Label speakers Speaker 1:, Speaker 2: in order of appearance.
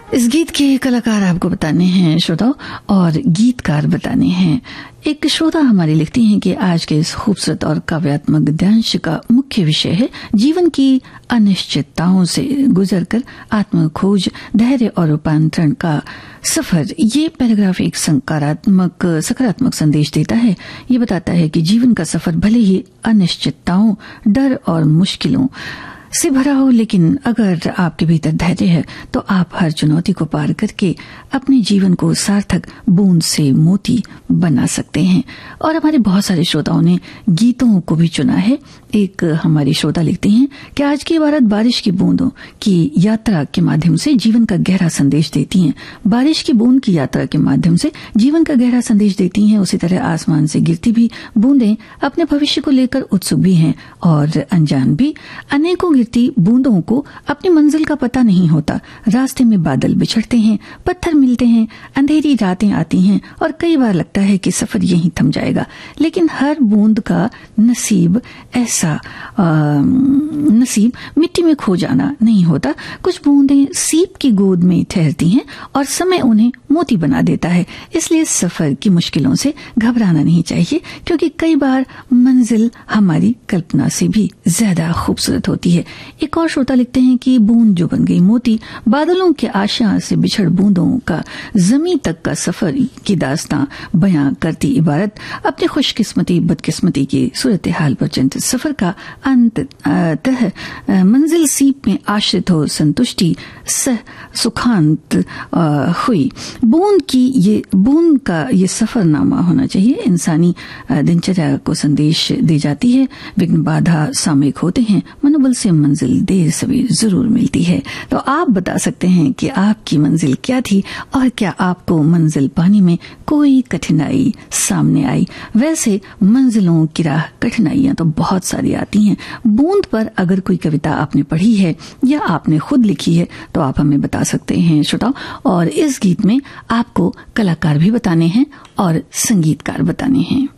Speaker 1: इस गीत के कलाकार आपको बताने हैं श्रोता और गीतकार बताने हैं। एक श्रोता हमारी लिखती हैं कि आज के इस खूबसूरत और काव्यात्मक गद्यांश का मुख्य विषय है जीवन की अनिश्चितताओं से गुजरकर आत्म खोज, धैर्य और रूपांतरण का सफर। ये पैराग्राफ एक सकारात्मक संदेश देता है। ये बताता है कि जीवन का सफर भले ही अनिश्चितताओं, डर और मुश्किलों से भरा हो, लेकिन अगर आपके भीतर धैर्य है तो आप हर चुनौती को पार करके अपने जीवन को सार्थक बूंद से मोती बना सकते हैं। और हमारे बहुत सारे श्रोताओं ने गीतों को भी चुना है। एक हमारी श्रोता लिखते हैं कि आज की इबारत बारिश की बूंदों की यात्रा के माध्यम से जीवन का गहरा संदेश देती हैं। बारिश की बूंद की यात्रा के माध्यम से जीवन का गहरा संदेश देती हैं। उसी तरह आसमान से गिरती भी बूंदें अपने भविष्य को लेकर उत्सुक भी हैं और अनजान भी। अनेकों गिरती बूंदों को अपनी मंजिल का पता नहीं होता। रास्ते में बादल बिछड़ते हैं, पत्थर मिलते हैं, अंधेरी रातें आती हैं और कई बार लगता है कि सफर यहीं थम जाएगा। लेकिन हर बूंद का नसीब मिट्टी में खो जाना नहीं होता। कुछ बूंदें सीप की गोद में ठहरती हैं और समय उन्हें मोती बना देता है। इसलिए सफर की मुश्किलों से घबराना नहीं चाहिए, क्योंकि कई बार मंजिल हमारी कल्पना से भी ज्यादा खूबसूरत होती है। एक और श्रोता लिखते हैं कि बूंद जो बन गई मोती, बादलों के आशा से बिछड़ बूंदों का जमीन तक का सफर की दास्तां बयां करती इबारत अपनी खुशकिस्मती बदकिस्मती की सूरत हाल पर चिंतित सफर का अंततः मंजिल सीप में आश्रित हो संतुष्टि सह सुखांत हुई। बूंद का ये सफरनामा होना चाहिए। इंसानी दिनचर्या को संदेश दी जाती है। विघ्न बाधा सामयिक होते हैं, मनोबल से मंजिल देर सवेर जरूर मिलती है। तो आप बता सकते हैं कि आपकी मंजिल क्या थी और क्या आपको मंजिल पाने में कोई कठिनाई सामने आई। वैसे मंजिलों की राह कठिनाइयां तो बहुत सारी आती हैं। बूंद पर अगर कोई कविता आपने पढ़ी है या आपने खुद लिखी है तो आप हमें बता सकते हैं श्रोताओ। और इस गीत में आपको कलाकार भी बताने हैं और संगीतकार बताने हैं।